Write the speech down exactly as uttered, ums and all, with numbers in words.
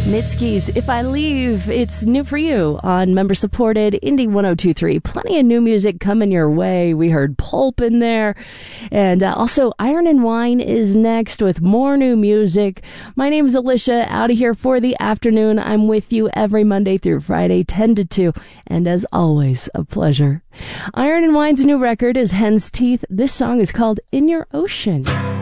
Mitski's If I Leave, it's new for you on member-supported Indie one oh two point three. Plenty of new music coming your way. We heard Pulp in there. And uh, also, Iron and Wine is next with more new music. My name is Alicia, out of here for the afternoon. I'm with you every Monday through Friday, ten to two. And as always, a pleasure. Iron and Wine's new record is Hen's Teeth. This song is called In Your Ocean.